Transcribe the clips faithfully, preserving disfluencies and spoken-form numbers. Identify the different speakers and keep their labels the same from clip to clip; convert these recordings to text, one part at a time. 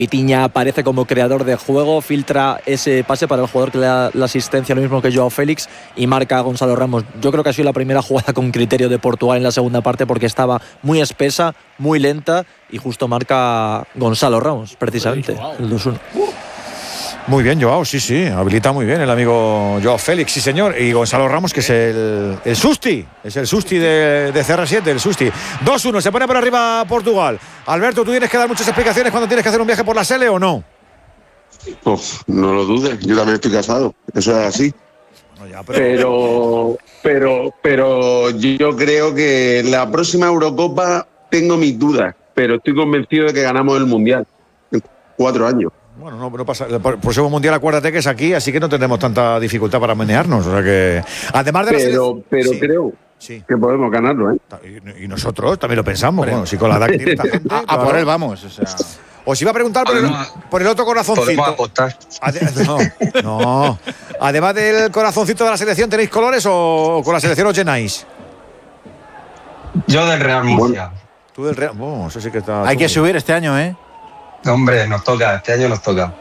Speaker 1: Vitinha aparece como creador de juego, filtra ese pase para el jugador que le da la asistencia, lo mismo que Joao Félix, y marca a Gonzalo Ramos. Yo creo que ha sido la primera jugada con criterio de Portugal en la segunda parte, porque estaba muy espesa, muy lenta, y justo marca Gonzalo Ramos, precisamente, el dos uno.
Speaker 2: Muy bien, Joao, sí, sí, habilita muy bien el amigo Joao Félix, sí señor, y Gonzalo Ramos, que es el, el Susti, es el Susti de, de C R siete, el Susti. dos uno, se pone por arriba Portugal. Alberto, ¿tú tienes que dar muchas explicaciones cuando tienes que hacer un viaje por la Sele o no?
Speaker 3: Uf, no lo dudes, yo también estoy casado, eso es así.
Speaker 2: Bueno, ya, pero...
Speaker 3: pero, pero, pero yo creo que la próxima Eurocopa tengo mis dudas, pero estoy convencido de que ganamos el Mundial en cuatro años.
Speaker 2: Bueno, no, no pasa. El próximo mundial, acuérdate que es aquí, así que no tendremos tanta dificultad para menearnos. O sea que, además de
Speaker 3: pero, la pero sí, creo sí. que podemos ganarlo, ¿eh?
Speaker 2: Y, y nosotros también lo pensamos. Bueno, si con la edad que tiene esta gente.
Speaker 4: A, a por él vamos. O sea.
Speaker 2: Os iba a preguntar por el, por el otro corazoncito.
Speaker 4: Podemos apostar.
Speaker 2: No, no. Además del corazoncito de la selección, ¿tenéis colores o con la selección os llenáis?
Speaker 4: Yo del Real Murcia.
Speaker 2: Bueno, tú del Real. Bueno, eso sí que está.
Speaker 4: Hay que subir este año, ¿eh? Hombre, nos toca, este año nos toca.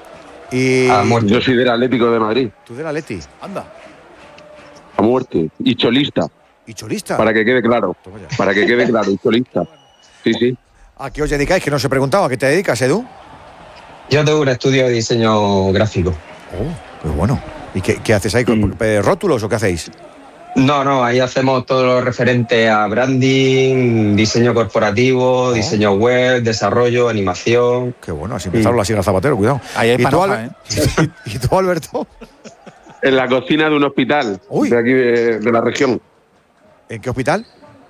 Speaker 2: Y
Speaker 3: a muerte. Yo soy del Atlético de Madrid.
Speaker 2: ¿Tú del Atleti? Anda.
Speaker 3: A muerte. Y cholista.
Speaker 2: ¿Y cholista?
Speaker 3: Para que quede claro. Para que quede claro, y cholista. Sí, sí.
Speaker 2: ¿A qué os dedicáis? Que no os he preguntado. ¿A qué te dedicas, Edu?
Speaker 4: Yo tengo un estudio de diseño gráfico.
Speaker 2: Oh, qué bueno. ¿Y qué, qué haces ahí? ¿Con mm. rótulos o qué hacéis?
Speaker 4: No, no, ahí hacemos todo lo referente a branding, diseño corporativo, oh. diseño web, desarrollo, animación.
Speaker 2: Qué bueno, así empezaron las Siglas Zapatero, cuidado.
Speaker 4: Ahí hay
Speaker 2: ¿Y,
Speaker 4: panoja,
Speaker 2: tú, Al-
Speaker 4: ¿eh?
Speaker 2: ¿Y tú, Alberto?
Speaker 3: En la cocina de un hospital. Uy. De aquí de, de la región.
Speaker 2: ¿En qué hospital?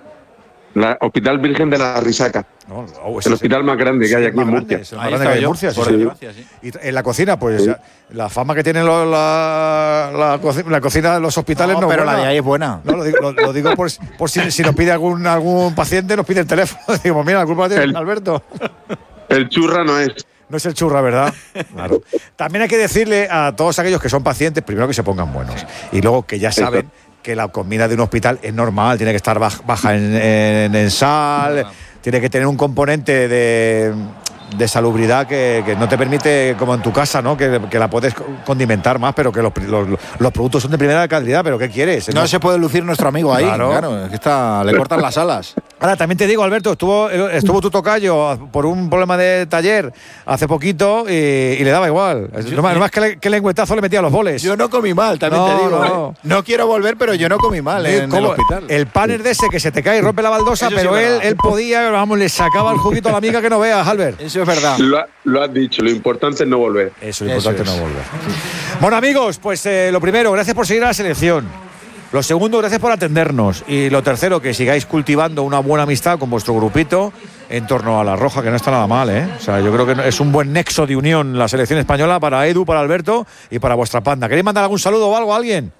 Speaker 3: La Hospital Virgen de la Risaca. No, oh, el hospital más grande que sí, hay aquí en Murcia.
Speaker 2: Es el más grande que hay en Murcia, sí, sí. sí. Y en la cocina, pues sí. la fama que tiene lo, la, la, la cocina de los hospitales no,
Speaker 4: no pero
Speaker 2: buena.
Speaker 4: La de ahí es buena.
Speaker 2: No, lo digo, lo, lo digo por, por si, si nos pide algún, algún paciente, nos pide el teléfono. Digo, mira, la culpa tiene el, Alberto.
Speaker 3: El churra no es.
Speaker 2: No es el churra, ¿verdad? Claro. También hay que decirle a todos aquellos que son pacientes, primero que se pongan buenos. Y luego que ya saben Eso. que la comida de un hospital es normal, tiene que estar baja, baja en, en, en sal, no. tiene que tener un componente de, de salubridad que, que no te permite, como en tu casa, ¿no? Que, que la puedes condimentar más, pero que los, los, los productos son de primera calidad. ¿Pero qué quieres?
Speaker 4: No, no se puede lucir nuestro amigo ahí, claro, claro es que está, le cortan las alas.
Speaker 2: Ahora, también te digo, Alberto, estuvo, estuvo tu tocayo por un problema de taller hace poquito y, y le daba igual. No más, no más que, le, que lengüetazo le metía los boles.
Speaker 4: Yo no comí mal, también
Speaker 2: no,
Speaker 4: te digo.
Speaker 2: No.
Speaker 4: ¿eh? no quiero volver, pero yo no comí mal ¿eh? en el hospital.
Speaker 2: El panel de ese que se te cae y rompe la baldosa, Eso pero sí él, él podía, vamos, le sacaba el juguito a la amiga que no veas, Albert.
Speaker 4: Eso es verdad.
Speaker 3: Lo, lo has dicho, lo importante es no volver.
Speaker 2: Eso, lo importante es no volver. Bueno, amigos, pues eh, lo primero, gracias por seguir a la selección. Lo segundo, gracias por atendernos. Y lo tercero, que sigáis cultivando una buena amistad con vuestro grupito en torno a la Roja, que no está nada mal, ¿eh? O sea, yo creo que es un buen nexo de unión la selección española para Edu, para Alberto y para vuestra panda. ¿Queréis mandar algún saludo o algo a alguien?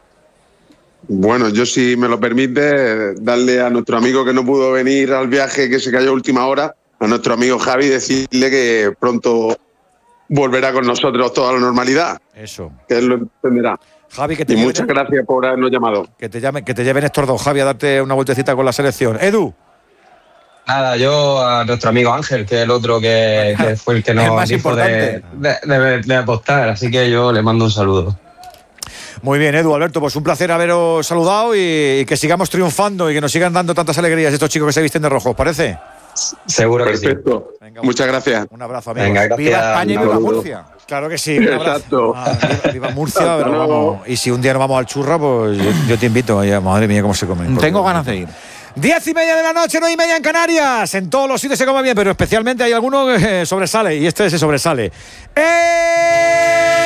Speaker 3: Bueno, yo si me lo permite, darle a nuestro amigo que no pudo venir al viaje, que se cayó a última hora, a nuestro amigo Javi, decirle que pronto volverá con nosotros toda la normalidad.
Speaker 2: Eso.
Speaker 3: Que él lo entenderá.
Speaker 2: Javi, que te
Speaker 3: y
Speaker 2: lleven,
Speaker 3: muchas gracias por habernos llamado.
Speaker 2: Que te llamen, que te lleven estos dos, Javi, a darte una vueltecita con la selección. Edu.
Speaker 4: Nada, yo a nuestro amigo Ángel, que es el otro que, que fue el que nos dijo de, de, de, de apostar, así que yo le mando un saludo.
Speaker 2: Muy bien, Edu, Alberto, pues un placer haberos saludado y, y que sigamos triunfando y que nos sigan dando tantas alegrías estos chicos que se visten de rojo, ¿os parece?
Speaker 4: Seguro que
Speaker 3: Perfecto.
Speaker 4: sí.
Speaker 3: Venga, muchas gracias.
Speaker 2: Un abrazo, amigos.
Speaker 4: Venga, gracias.
Speaker 2: Viva España y viva Murcia. Claro que sí.
Speaker 3: Exacto.
Speaker 2: Ah, viva, viva Murcia, pero vamos. Y si un día nos vamos al churra, pues yo, yo te invito. Madre mía, cómo se come.
Speaker 4: Tengo ganas de ir.
Speaker 2: Diez y media de la noche, nueve y media en Canarias. En todos los sitios se come bien, pero especialmente hay alguno que sobresale. Y este se sobresale. ¡Eh!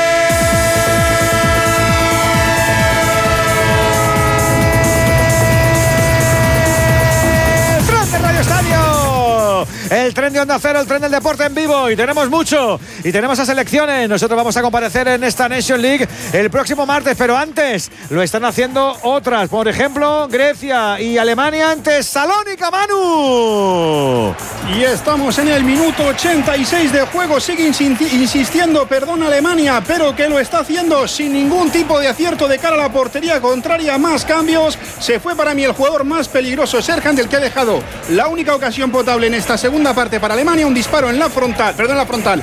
Speaker 2: El tren de Onda Cero, el tren del deporte en vivo. Y tenemos mucho. Y tenemos a selecciones. Nosotros vamos a comparecer en esta Nation League el próximo martes. Pero antes lo están haciendo otras. Por ejemplo, Grecia y Alemania ante Salónica, Manu.
Speaker 5: Y estamos en el minuto ochenta y seis de juego. Sigue insistiendo, perdón, Alemania, pero que lo está haciendo sin ningún tipo de acierto de cara a la portería contraria. Más cambios. Se fue para mí el jugador más peligroso, Serkan, del que ha dejado la única ocasión potable en esta segunda segunda parte para Alemania, un disparo en la frontal, perdón, en la frontal